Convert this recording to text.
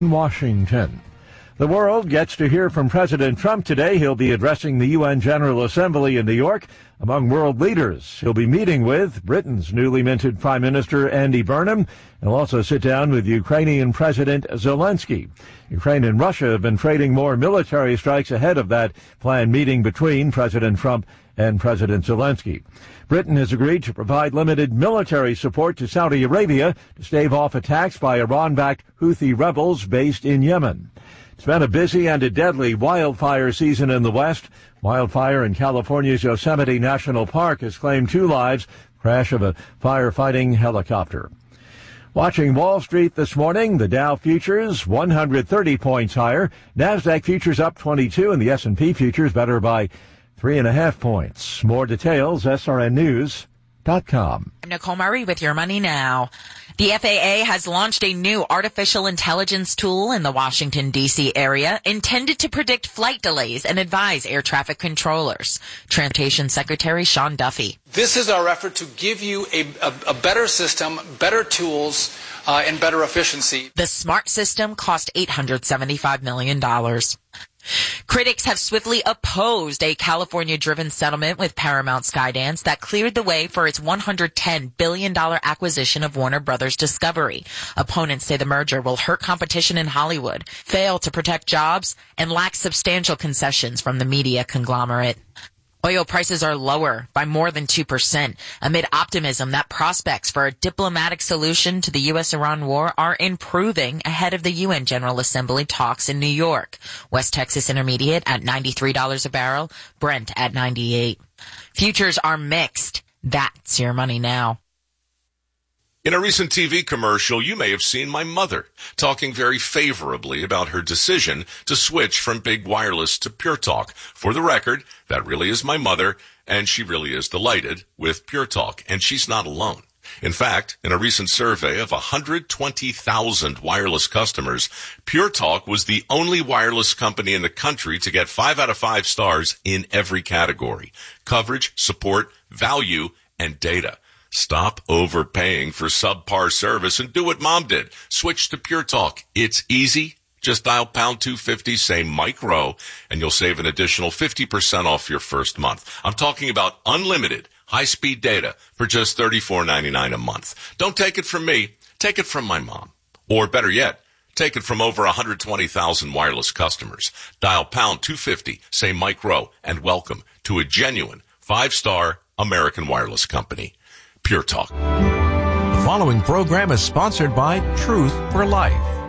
Washington. The world gets to hear from President Trump today. He'll be addressing the UN General Assembly in New York. Among world leaders, he'll be meeting with Britain's newly minted Prime Minister Andy Burnham. He'll also sit down with Ukrainian President Zelensky. Ukraine and Russia have been trading more military strikes ahead of that planned meeting between President Trump and President Zelensky. Britain has agreed to provide limited military support to Saudi Arabia to stave off attacks by Iran-backed Houthi rebels based in Yemen. It's been a busy and a deadly wildfire season in the West. Wildfire in California's Yosemite National Park has claimed 2 lives. Crash of a firefighting helicopter. Watching Wall Street this morning, the Dow futures 130 points higher. Nasdaq futures up 22 and the S&P futures better by 3.5 points. More details, srnnews.com. I'm Nicole Murray with Your Money Now. The FAA has launched a new artificial intelligence tool in the Washington, D.C. area intended to predict flight delays and advise air traffic controllers. Transportation Secretary Sean Duffy. This is our effort to give you a better system, better tools, and better efficiency. The SMART system cost $875 million. Critics have swiftly opposed a California-driven settlement with Paramount Skydance that cleared the way for its $110 billion acquisition of Warner Brothers Discovery. Opponents say the merger will hurt competition in Hollywood, fail to protect jobs, and lack substantial concessions from the media conglomerate. Oil prices are lower by more than 2% amid optimism that prospects for a diplomatic solution to the U.S.-Iran war are improving ahead of the UN General Assembly talks in New York. West Texas Intermediate at $93 a barrel, Brent at $98. Futures are mixed. That's Your Money Now. In a recent TV commercial, you may have seen my mother talking very favorably about her decision to switch from big wireless to Pure Talk. For the record, that really is my mother, and she really is delighted with Pure Talk, and she's not alone. In fact, in a recent survey of 120,000 wireless customers, Pure Talk was the only wireless company in the country to get 5 out of 5 stars in every category: coverage, support, value, and data. Stop overpaying for subpar service and do what Mom did. Switch to Pure Talk. It's easy. Just dial pound 250, say Mike Rowe, and you'll save an additional 50% off your first month. I'm talking about unlimited high-speed data for just $34.99 a month. Don't take it from me. Take it from my mom. Or better yet, take it from over 120,000 wireless customers. Dial pound 250, say Mike Rowe, and welcome to a genuine 5-star American wireless company. Pure Talk. The following program is sponsored by Truth for Life.